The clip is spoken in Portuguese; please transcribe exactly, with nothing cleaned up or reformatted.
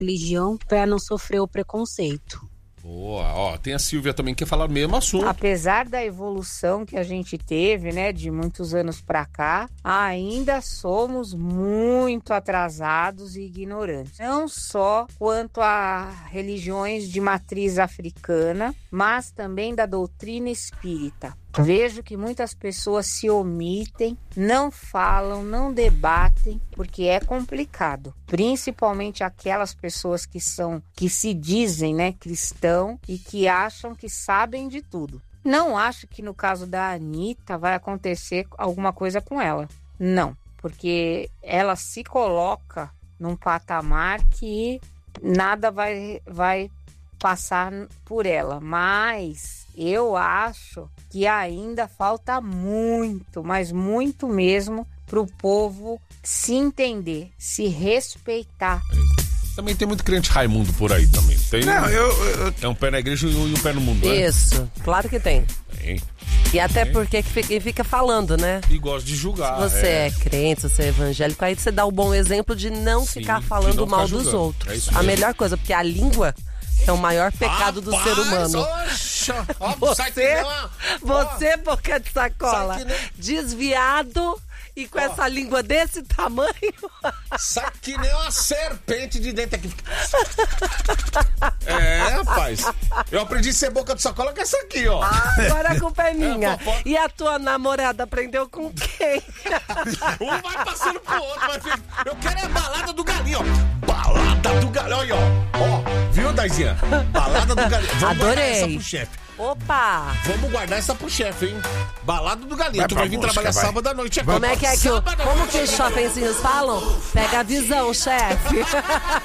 religião para não sofrer o preconceito. Boa, ó, tem a Silvia também que quer falar o mesmo assunto. Apesar da evolução que a gente teve, né, de muitos anos pra cá, ainda somos muito atrasados e ignorantes. Não só quanto a religiões de matriz africana, mas também da doutrina espírita. Vejo que muitas pessoas se omitem, não falam, não debatem, porque é complicado. Principalmente aquelas pessoas que são, que se dizem, né, cristão e que acham que sabem de tudo. Não acho que no caso da Anitta vai acontecer alguma coisa com ela. Não, porque ela se coloca num patamar que nada vai, vai passar por ela, mas eu acho que ainda falta muito, mas muito mesmo, para o povo se entender, se respeitar. Também tem muito crente Raimundo por aí também. Tem, Não, eu, eu... É um pé na igreja e um pé no mundo, né? Isso, claro que tem. Tem. E até tem. porque que fica, fica falando, né? E gosta de julgar. Se você é. é crente, se você é evangélico, aí você dá o bom exemplo de não Sim, ficar de falando não mal ficar dos julgando. outros. É isso A mesmo. melhor coisa, porque a língua é o maior pecado do ser humano. Oxa, ó, sai que Você, nem uma- você boca de sacola, Sai que nem- desviado e com essa língua desse tamanho. Sai que nem uma serpente de dentro aqui. É, rapaz. Eu aprendi a ser boca de sacola com essa aqui, ó. Agora a culpa é minha. É, fofo- E a tua namorada aprendeu com quem? Um vai passando pro outro, mas filho, eu quero é a balada do galinho, ó. Balada do galinho, olha, ó. Ó, viu, Daizinha? Balada do galinho. Vamos guardar Adorei. essa pro chefe. Opa! Vamos guardar essa pro chefe, hein? Balada do galinho. Vai Tu pra vai vir busca, trabalhar vai. sábado à noite. Como é que é que o, Sábado à como noite. que os shoppingzinhos falam? Pega a visão, chefe.